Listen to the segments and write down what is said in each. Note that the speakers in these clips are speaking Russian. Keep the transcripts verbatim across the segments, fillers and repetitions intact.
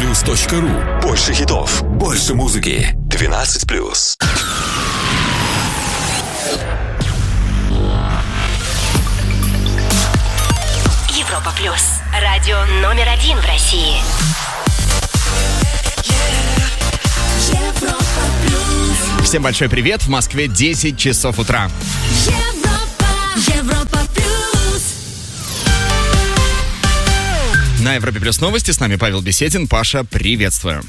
плюс точка ру. Больше хитов, больше музыки. двенадцать плюс. Европа плюс. Радио номер один в России. Европа плюс. Всем большой привет. В Москве десять часов утра. Европа, Европа плюс. На Европе плюс новости. С нами Павел Беседин. Паша, приветствую.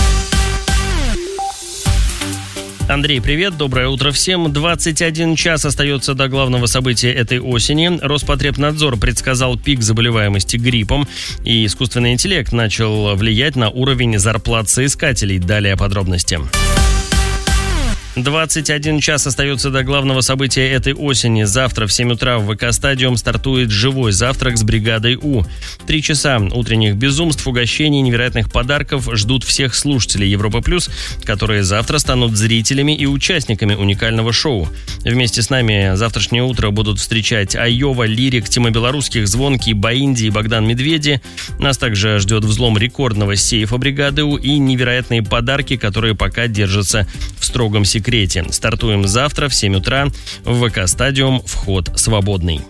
Андрей, привет, доброе утро всем. двадцать один час остается до главного события этой осени. Роспотребнадзор предсказал пик заболеваемости гриппом, и искусственный интеллект начал влиять на уровень зарплат соискателей. Далее подробности. двадцать один час остается до главного события этой осени. Завтра в семь утра в ВК-стадиум стартует живой завтрак с бригадой У. Три часа утренних безумств, угощений, невероятных подарков ждут всех слушателей Европа Плюс, которые завтра станут зрителями и участниками уникального шоу. Вместе с нами завтрашнее утро будут встречать Айова, Лирик, Тима Белорусских, Звонкий, Баинди и Богдан Медведи. Нас также ждет взлом рекордного сейфа бригады У и невероятные подарки, которые пока держатся в строгом секрете. Стартуем завтра в семь утра в ВК-стадиум, вход свободный.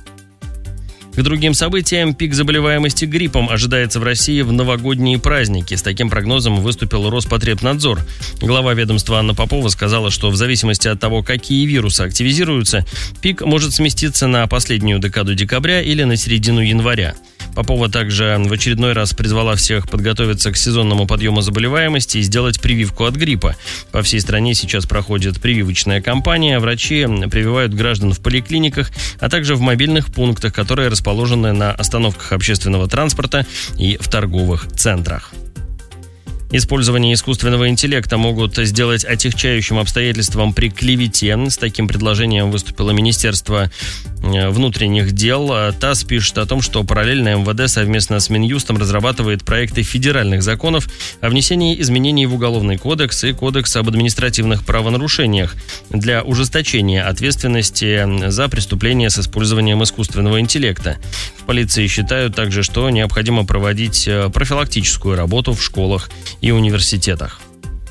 К другим событиям, пик заболеваемости гриппом ожидается в России в новогодние праздники. С таким прогнозом выступил Роспотребнадзор. Глава ведомства Анна Попова сказала, что в зависимости от того, какие вирусы активизируются, пик может сместиться на последнюю декаду декабря или на середину января. Попова также в очередной раз призвала всех подготовиться к сезонному подъему заболеваемости и сделать прививку от гриппа. По всей стране сейчас проходит прививочная кампания. Врачи прививают граждан в поликлиниках, а также в мобильных пунктах, которые расположены на остановках общественного транспорта и в торговых центрах. Использование искусственного интеллекта могут сделать отягчающим обстоятельством при клевете. С таким предложением выступило Министерство внутренних дел. ТАСС пишет о том, что параллельно эм вэ дэ совместно с Минюстом разрабатывает проекты федеральных законов о внесении изменений в Уголовный кодекс и Кодекс об административных правонарушениях для ужесточения ответственности за преступления с использованием искусственного интеллекта. В полиции считают также, что необходимо проводить профилактическую работу в школах и университетах.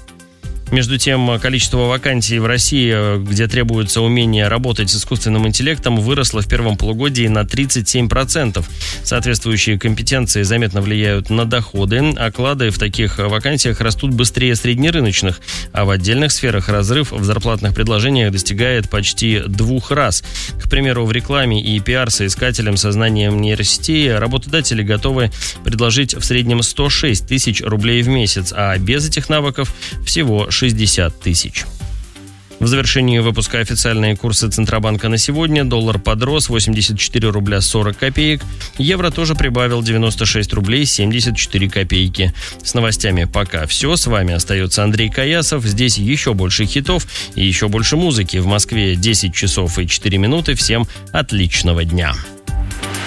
Между тем, количество вакансий в России, где требуется умение работать с искусственным интеллектом, выросло в первом полугодии на тридцать семь процентов. Соответствующие компетенции заметно влияют на доходы. Оклады в таких вакансиях растут быстрее среднерыночных, а в отдельных сферах разрыв в зарплатных предложениях достигает почти двух раз. К примеру, в рекламе и пиар соискателям со знанием нейросетей работодатели готовы предложить в среднем сто шесть тысяч рублей в месяц, а без этих навыков всего шестьдесят тысяч. В завершении выпуска официальные курсы Центробанка на сегодня. Доллар подрос восемьдесят четыре рубля сорок копеек. Евро тоже прибавил девяносто шесть рублей семьдесят четыре копейки. С новостями пока все. С вами остается Андрей Каясов. Здесь еще больше хитов и еще больше музыки. В Москве десять часов и четыре минуты. Всем отличного дня.